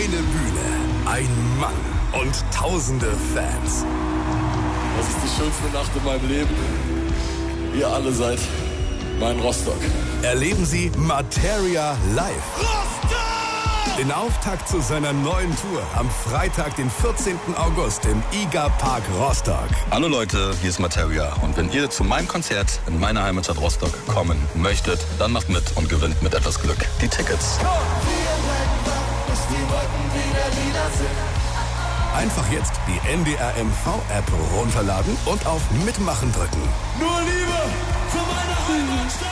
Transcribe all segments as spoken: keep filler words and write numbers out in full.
Eine Bühne, ein Mann und tausende Fans. Das ist die schönste Nacht in meinem Leben. Ihr alle seid mein Rostock. Erleben Sie Materia live. Rostock! Den Auftakt zu seiner neuen Tour am Freitag, den vierzehnten August im I G A Park Rostock. Hallo Leute, hier ist Materia. Und wenn ihr zu meinem Konzert in meiner Heimatstadt Rostock kommen möchtet, dann macht mit und gewinnt mit etwas Glück die Tickets. Einfach jetzt die N D R M V-App runterladen und auf Mitmachen drücken. Nur Liebe für meine Heimatstadt!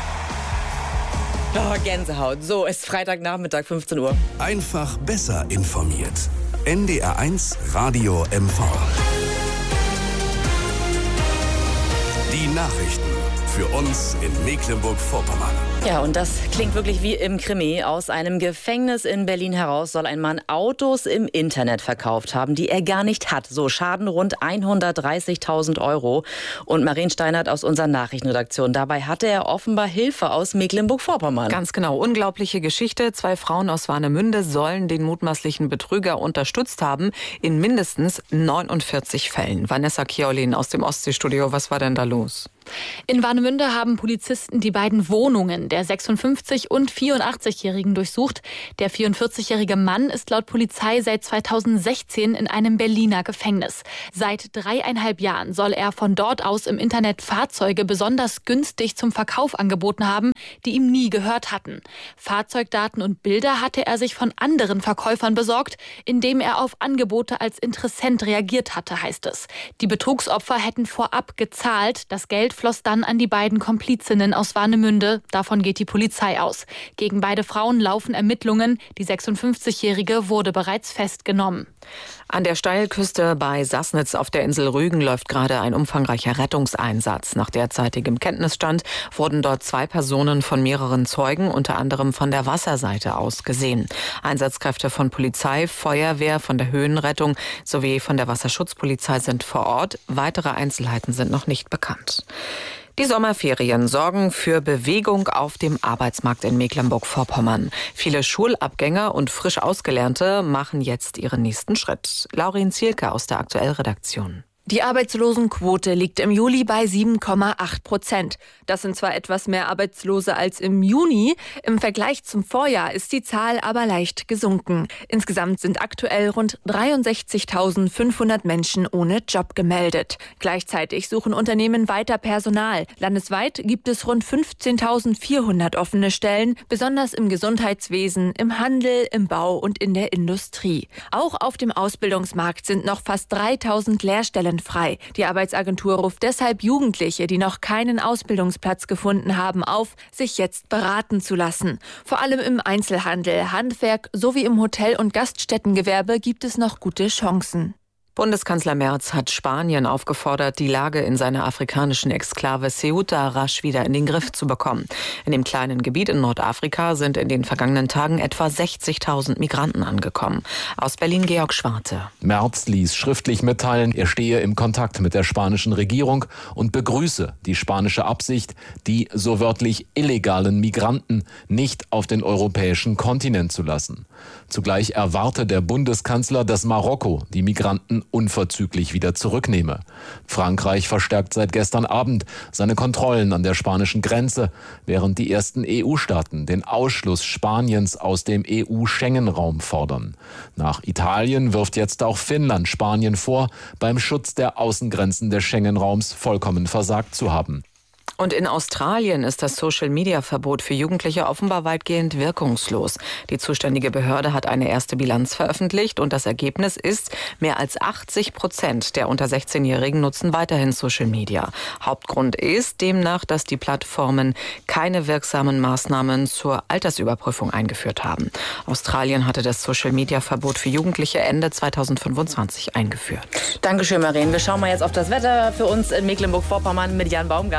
Oh, Gänsehaut. So, ist Freitagnachmittag, fünfzehn Uhr. Einfach besser informiert. N D R eins Radio M V. Die Nachrichten für uns in Mecklenburg-Vorpommern. Ja, und das klingt wirklich wie im Krimi. Aus einem Gefängnis in Berlin heraus soll ein Mann Autos im Internet verkauft haben, die er gar nicht hat. So Schaden rund hundertdreißigtausend Euro. Und Maren Steinert aus unserer Nachrichtenredaktion. Dabei hatte er offenbar Hilfe aus Mecklenburg-Vorpommern. Ganz genau. Unglaubliche Geschichte. Zwei Frauen aus Warnemünde sollen den mutmaßlichen Betrüger unterstützt haben in mindestens neunundvierzig Fällen. Vanessa Kiaulin aus dem Ostseestudio. Was war denn da los? In Warnemünde haben Polizisten die beiden Wohnungen der sechsundfünfzig- und vierundachtzigjährigen durchsucht. Der vierundvierzigjährige Mann ist laut Polizei seit zweitausendsechzehn in einem Berliner Gefängnis. Seit dreieinhalb Jahren soll er von dort aus im Internet Fahrzeuge besonders günstig zum Verkauf angeboten haben, die ihm nie gehört hatten. Fahrzeugdaten und Bilder hatte er sich von anderen Verkäufern besorgt, indem er auf Angebote als Interessent reagiert hatte, heißt es. Die Betrugsopfer hätten vorab gezahlt. Das Geld floss dann an die beiden Komplizinnen aus Warnemünde. Davon geht die Polizei aus. Gegen beide Frauen laufen Ermittlungen. Die sechsundfünfzigjährige wurde bereits festgenommen. An der Steilküste bei Sassnitz auf der Insel Rügen läuft gerade ein umfangreicher Rettungseinsatz. Nach derzeitigem Kenntnisstand wurden dort zwei Personen von mehreren Zeugen, unter anderem von der Wasserseite aus, gesehen. Einsatzkräfte von Polizei, Feuerwehr, von der Höhenrettung sowie von der Wasserschutzpolizei sind vor Ort. Weitere Einzelheiten sind noch nicht bekannt. Die Sommerferien sorgen für Bewegung auf dem Arbeitsmarkt in Mecklenburg-Vorpommern. Viele Schulabgänger und frisch Ausgelernte machen jetzt ihren nächsten Schritt. Laurin Zielke aus der Aktuell-Redaktion. Die Arbeitslosenquote liegt im Juli bei sieben Komma acht Prozent. Das sind zwar etwas mehr Arbeitslose als im Juni, im Vergleich zum Vorjahr ist die Zahl aber leicht gesunken. Insgesamt sind aktuell rund dreiundsechzigtausendfünfhundert Menschen ohne Job gemeldet. Gleichzeitig suchen Unternehmen weiter Personal. Landesweit gibt es rund fünfzehntausendvierhundert offene Stellen, besonders im Gesundheitswesen, im Handel, im Bau und in der Industrie. Auch auf dem Ausbildungsmarkt sind noch fast dreitausend Lehrstellen frei. Die Arbeitsagentur ruft deshalb Jugendliche, die noch keinen Ausbildungsplatz gefunden haben, auf, sich jetzt beraten zu lassen. Vor allem im Einzelhandel, Handwerk sowie im Hotel- und Gaststättengewerbe gibt es noch gute Chancen. Bundeskanzler Merz hat Spanien aufgefordert, die Lage in seiner afrikanischen Exklave Ceuta rasch wieder in den Griff zu bekommen. In dem kleinen Gebiet in Nordafrika sind in den vergangenen Tagen etwa sechzigtausend Migranten angekommen. Aus Berlin Georg Schwarte. Merz ließ schriftlich mitteilen, er stehe im Kontakt mit der spanischen Regierung und begrüße die spanische Absicht, die so wörtlich illegalen Migranten nicht auf den europäischen Kontinent zu lassen. Zugleich erwarte der Bundeskanzler, dass Marokko die Migranten unverzüglich wieder zurücknehme. Frankreich verstärkt seit gestern Abend seine Kontrollen an der spanischen Grenze, während die ersten E U-Staaten den Ausschluss Spaniens aus dem E U-Schengen-Raum fordern. Nach Italien wirft jetzt auch Finnland Spanien vor, beim Schutz der Außengrenzen des Schengen-Raums vollkommen versagt zu haben. Und in Australien ist das Social-Media-Verbot für Jugendliche offenbar weitgehend wirkungslos. Die zuständige Behörde hat eine erste Bilanz veröffentlicht und das Ergebnis ist, mehr als achtzig Prozent der unter sechzehnjährigen nutzen weiterhin Social Media. Hauptgrund ist demnach, dass die Plattformen keine wirksamen Maßnahmen zur Altersüberprüfung eingeführt haben. Australien hatte das Social-Media-Verbot für Jugendliche Ende zweitausendfünfundzwanzig eingeführt. Dankeschön, Maren. Wir schauen mal jetzt auf das Wetter für uns in Mecklenburg-Vorpommern mit Jan Baumgart. So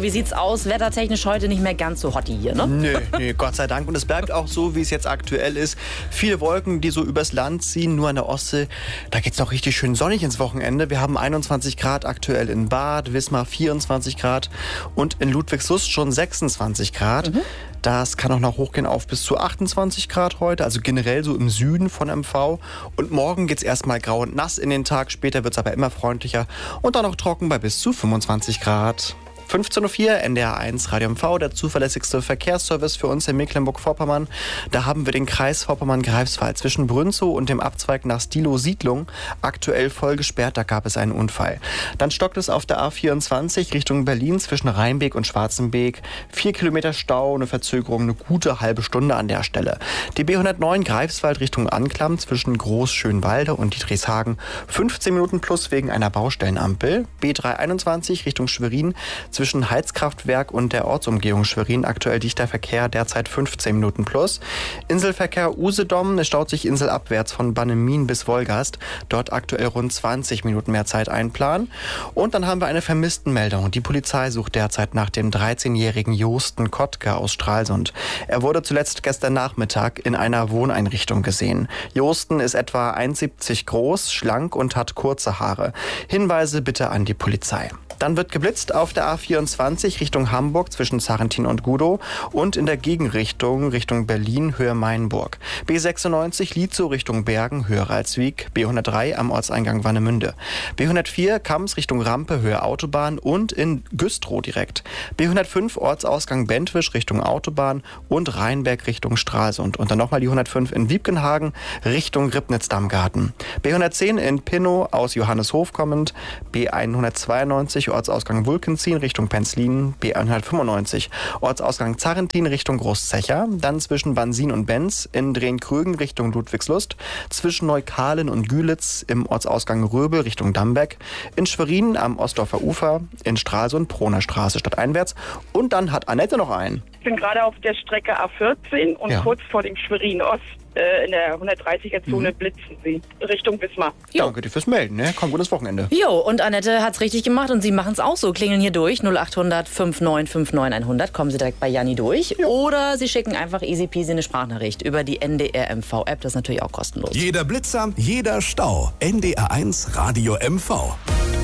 wie sieht's aus? Wettertechnisch heute nicht mehr ganz so hotty hier, ne? Nö, nö, Gott sei Dank. Und es bleibt auch so, wie es jetzt aktuell ist. Viele Wolken, die so übers Land ziehen, nur an der Ostsee. Da geht's noch richtig schön sonnig ins Wochenende. Wir haben einundzwanzig Grad aktuell in Bad, Wismar vierundzwanzig Grad und in Ludwigslust schon sechsundzwanzig Grad. Mhm. Das kann auch noch hochgehen auf bis zu achtundzwanzig Grad heute, also generell so im Süden von M V. Und morgen geht's erstmal grau und nass in den Tag, später wird's aber immer freundlicher und dann noch trocken bei bis zu fünfundzwanzig Grad. fünfzehn Uhr vier, N D R eins Radio M V, der zuverlässigste Verkehrsservice für uns in Mecklenburg-Vorpommern. Da haben wir den Kreis Vorpommern-Greifswald zwischen Brünzow und dem Abzweig nach Stilo-Siedlung aktuell voll gesperrt, da gab es einen Unfall. Dann stockt es auf der A vierundzwanzig Richtung Berlin zwischen Rheinbeek und Schwarzenbeek. Vier Kilometer Stau, eine Verzögerung, eine gute halbe Stunde an der Stelle. Die B hundertneun Greifswald Richtung Anklam zwischen Groß-Schönwalde und Dietrichshagen. fünfzehn Minuten plus wegen einer Baustellenampel. B dreihunderteinundzwanzig Richtung Schwerin zwischen Heizkraftwerk und der Ortsumgehung Schwerin aktuell dichter Verkehr, derzeit fünfzehn Minuten plus. Inselverkehr Usedom, es staut sich inselabwärts von Bannemin bis Wolgast. Dort aktuell rund zwanzig Minuten mehr Zeit einplanen. Und dann haben wir eine Vermisstenmeldung. Die Polizei sucht derzeit nach dem dreizehnjährigen Josten Kottke aus Stralsund. Er wurde zuletzt gestern Nachmittag in einer Wohneinrichtung gesehen. Josten ist etwa eins Komma siebzig groß, schlank und hat kurze Haare. Hinweise bitte an die Polizei. Dann wird geblitzt auf der A vierundzwanzig Richtung Hamburg zwischen Sarrentin und Gudow und in der Gegenrichtung Richtung Berlin Höhe Mainburg. B sechsundneunzig Lietzow Richtung Bergen Höhe Ralswiek, B hundertdrei am Ortseingang Warnemünde. B hundertvier Kams Richtung Rampe Höhe Autobahn und in Güstrow direkt. B hundertfünf Ortsausgang Bentwisch Richtung Autobahn und Rheinberg Richtung Stralsund. Und dann nochmal die hundertfünf in Wiebkenhagen Richtung Ribnitz-Dammgarten. B hundertzehn in Pinnow aus Johanneshof kommend. B hundertzweiundneunzig Ortsausgang Wulkenzien Richtung Penzlin, B hundertfünfundneunzig Ortsausgang Zarrentin Richtung Großzecher, dann zwischen Bansin und Benz in Drehn-Krügen Richtung Ludwigslust, zwischen Neukahlen und Gülitz im Ortsausgang Röbel Richtung Dambeck, in Schwerin am Ostdorfer Ufer, in Stralsund Proner Straße stadteinwärts und dann hat Annette noch einen. Ich bin gerade auf der Strecke A vierzehn und ja. kurz vor dem Schwerin Ost. In der hundertdreißiger-Zone mhm. blitzen sie Richtung Wismar. Jo. Danke dir fürs Melden, ne? Komm, gutes Wochenende. Jo, und Annette hat's richtig gemacht und Sie machen's auch so. Klingeln hier durch, null acht hundert fünfundneunzig fünfundneunzig hundert. Kommen Sie direkt bei Janni durch. Jo. Oder Sie schicken einfach easy peasy eine Sprachnachricht über die N D R M V-App. Das ist natürlich auch kostenlos. Jeder Blitzer, jeder Stau. N D R eins Radio M V.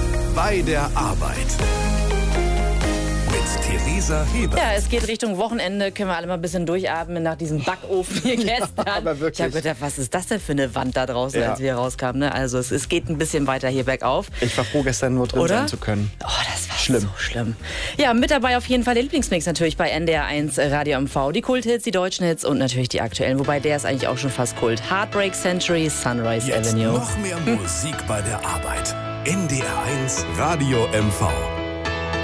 Bei der Arbeit. Theresa Heber. Ja, es geht Richtung Wochenende. Können wir alle mal ein bisschen durchatmen nach diesem Backofen hier gestern. Ja, aber wirklich. Ich habe gedacht, was ist das denn für eine Wand da draußen, ja. als wir rauskamen. Ne? Also es, es geht ein bisschen weiter hier bergauf. Ich war froh, gestern nur drin Oder? sein zu können. Oh, das war schlimm. so schlimm. Ja, mit dabei auf jeden Fall der Lieblingsmix natürlich bei N D R eins Radio M V. Die Kulthits, die deutschen Hits und natürlich die aktuellen. Wobei der ist eigentlich auch schon fast Kult. Heartbreak Century, Sunrise Jetzt Avenue. noch mehr Musik hm. bei der Arbeit. N D R eins Radio M V.